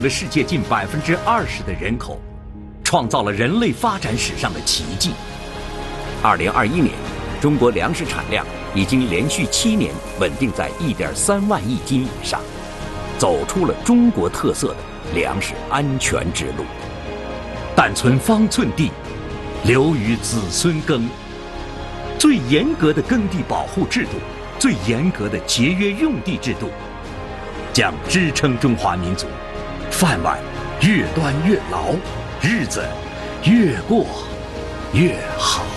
了世界近20%的人口，创造了人类发展史上的奇迹。2021年，中国粮食产量已经连续7年稳定在1.3万亿斤以上，走出了中国特色的粮食安全之路。但存方寸地，留与子孙耕。最严格的耕地保护制度，最严格的节约用地制度，将支撑中华民族饭碗越端越牢，日子越过越好。